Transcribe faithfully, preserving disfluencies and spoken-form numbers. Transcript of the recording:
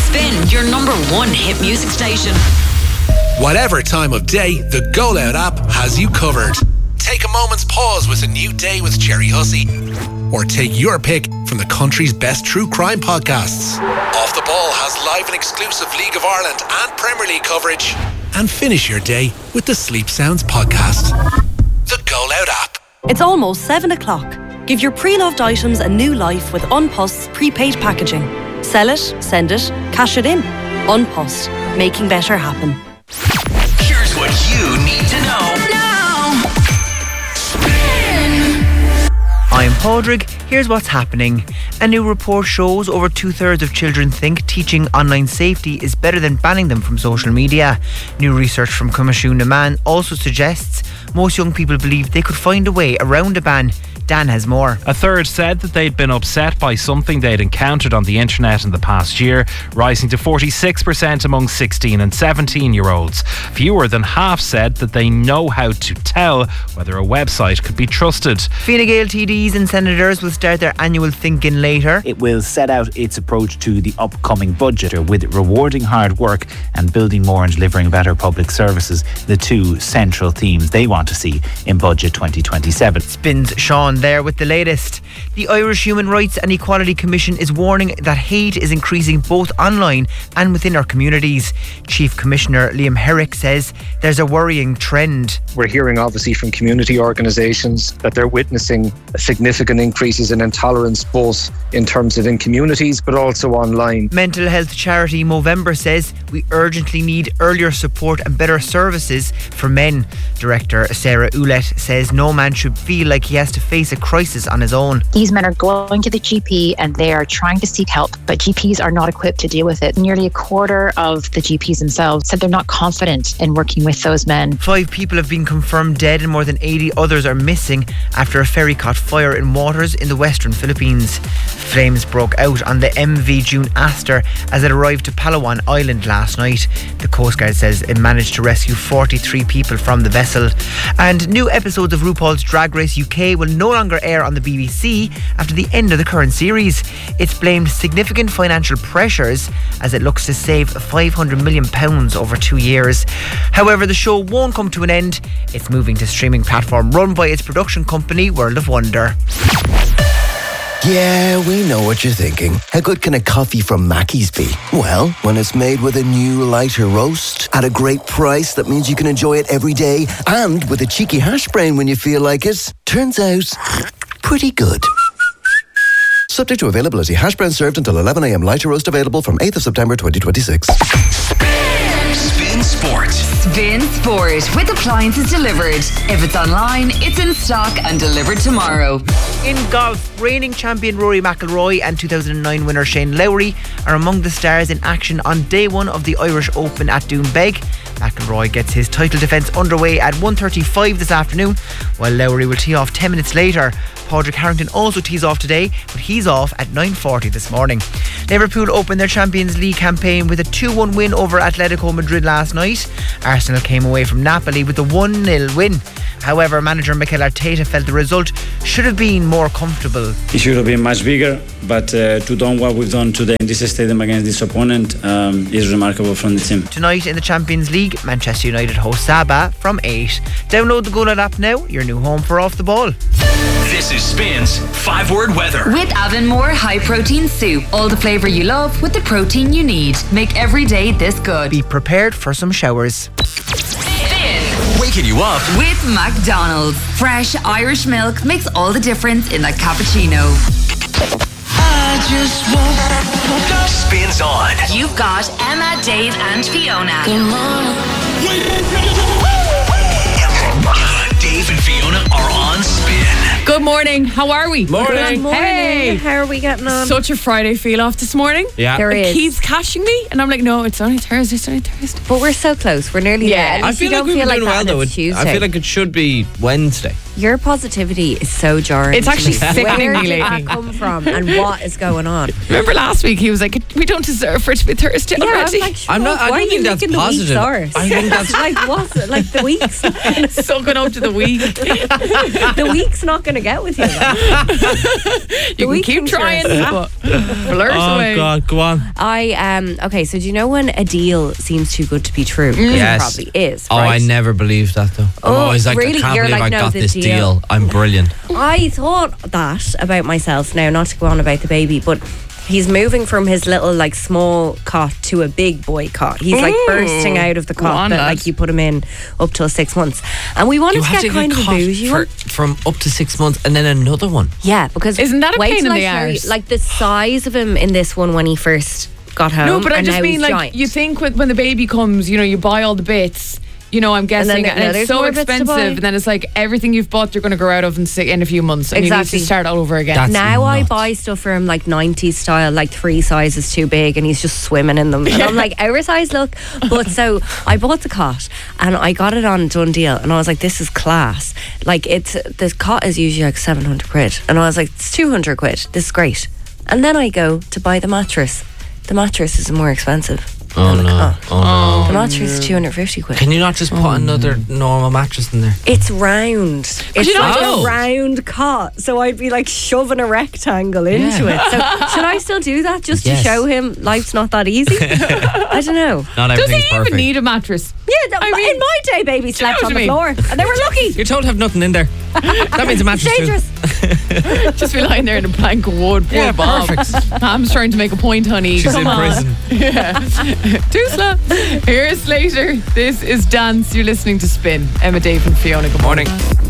Spin, your number one hit music station. Whatever time of day, the Go Loud app has you covered. Take a moment's pause with a new day with Jerry Hussey. Or take your pick from the country's best true crime podcasts. Off the Ball has live and exclusive League of Ireland and Premier League coverage. And finish your day with the Sleep Sounds podcast. The Go Loud app. It's almost seven o'clock. Give your pre-loved items a new life with Unpost's prepaid packaging. Sell it, send it, cash it in. Unpost, making better happen. Here's what you need to know now. Spin. I'm Padraig. Here's what's happening. A new report shows over two-thirds of children think teaching online safety is better than banning them from social media. New research from Cumashu Naman also suggests most young people believe they could find a way around a ban. Dan has more. A third said that they'd been upset by something they'd encountered on the internet in the past year, rising to forty-six percent among sixteen and seventeen year olds. Fewer than half said that they know how to tell whether a website could be trusted. Fine Gael T Ds and senators will start their annual thinking later. It will set out its approach to the upcoming budget, with rewarding hard work and building more and delivering better public services, the two central themes they want to see in Budget twenty twenty-seven. Spins Sean there with the latest. The Irish Human Rights and Equality Commission is warning that hate is increasing both online and within our communities. Chief Commissioner Liam Herrick says there's a worrying trend. We're hearing obviously from community organisations that they're witnessing significant increases in intolerance, both in terms of in communities but also online. Mental health charity Movember says we urgently need earlier support and better services for men. Director Sarah Ouellette says no man should feel like he has to face a crisis on his own. These men are going to the G P and they are trying to seek help, but G Ps are not equipped to deal with it. Nearly a quarter of the G Ps themselves said they're not confident in working with those men. Five people have been confirmed dead and more than eighty others are missing after a ferry caught fire in waters in the western Philippines. Flames broke out on the M V June Aster as it arrived to Palawan Island last night. The Coast Guard says it managed to rescue forty-three people from the vessel. And new episodes of RuPaul's Drag Race U K will no longer air on the B B C after the end of the current series. It's blamed significant financial pressures as it looks to save five hundred million pounds over two years. However, the show won't come to an end. It's moving to streaming platform run by its production company World of Wonder. Yeah, we know what you're thinking. How good can a coffee from Mackey's be? Well, when it's made with a new lighter roast at a great price that means you can enjoy it every day, and with a cheeky hash brown when you feel like it, turns out pretty good. Subject to availability. Hash brown served until eleven a.m. Lighter roast available from eighth of September twenty twenty-six. Spin Sport. Spin Sport with appliances delivered. If it's online, it's in stock and delivered tomorrow. In golf, reigning champion Rory McIlroy and two thousand nine winner Shane Lowry are among the stars in action on day one of the Irish Open at Doonbeg. McIlroy gets his title defence underway at one thirty-five this afternoon, while Lowry will tee off ten minutes later. Padraig Harrington also tees off today, but he's off at nine forty this morning. Liverpool opened their Champions League campaign with a two one win over Atletico Madrid last night. Arsenal came away from Napoli with a one nil win. However, manager Mikel Arteta felt the result should have been more comfortable. It should have been much bigger, but uh, to do what we've done today in this stadium against this opponent um, is remarkable from the team. Tonight in the Champions League, Manchester United host Sabah from eight. Download the Go Loud app now, your new home for Off the Ball. This is Spin's five word weather. With Avonmore High Protein Soup. All the flavour you love with the protein you need. Make every day this good. Be prepared for some showers. Waking you up with McDonald's. Fresh Irish milk makes all the difference in that cappuccino. I just woke up. Spins on. You've got Emma, Dave and Fiona. Good morning. Dave and Fiona are on Spin. Good morning. How are we? Morning. Good morning. Hey. How are we getting on? Such a Friday feel off this morning. Yeah. There like is. He's cashing me and I'm like, no, it's only Thursday, it's only Thursday. But we're so close. We're nearly yeah. there. I feel like we've been doing well though. It, I feel like it should be Wednesday. Your positivity is so jarring. It's actually to me. sickening Where me did that lately. come from, and what is going on? Remember last week he was like, we don't deserve for it to be Thursday Yeah, I was already. like, shut I'm not- up. I Why don't are think you that's making the week's positive. ours? I think that's- like what's it? Like the week's Soaking up to the week. the week's not going to get with you. Then. You can keep trying, but blurs Oh away. God, go on. I um okay. So do you know when a deal seems too good to be true? 'Cause Yes. it probably is. Oh, right? I never believed that though. I'm Oh, always like, really? I can't You're believe like, I no, got the this deal. deal. I'm brilliant. I thought that about myself now, not to go on about the baby, but he's moving from his little like small cot to a big boy cot. He's like Ooh. bursting out of the Go cot on, that lad. like you put him in up till six months. And we wanted You to have get to kind get of a caught bougie for, one. from up to six months and then another one. Yeah, because Isn't that a wait pain till in I the show you, arse? like the size of him in this one when he first got home. No, but I and just now mean he's like giant. you think when, when the baby comes, you know, you buy all the bits. You know, I'm guessing, then- and, no, it's there's so more bits to expensive. buy. And then it's like everything you've bought, you're going to grow out of in, si- in a few months, and you Exactly. need to start all over again. That's now I nuts. buy stuff for him like nineties style, like three sizes too big, and he's just swimming in them. And I'm like, oversized look. But so I bought the cot and I got it on Done Deal, and I was like, this is class. Like it's this cot is usually like seven hundred quid, and I was like, it's two hundred quid. This is great. And then I go to buy the mattress. The mattress is more expensive. Oh no! Oh, The no! mattress is two hundred fifty quid. Can you not just put another normal mattress in there? It's round. It's you know- like Oh. a round cot, so I'd be like shoving a rectangle into Yeah. it. So should I still do that just Yes. to show him life's not that easy? I don't know. Not Does he everything's even perfect. need a mattress? Yeah, th- I mean- in my day, baby slept know on what the I floor, mean? and they were lucky. You're told to have nothing in there. That means a mattress too. Dangerous. Just be lying there in a plank of wood. Poor Yeah, Bob. perfect. Mom's trying to make a point, honey. She's Come in on. prison. Yeah. Tusla. Here's Slater. This is Dance. You're listening to Spin. Emma, Dave, and Fiona. Good morning. Morning.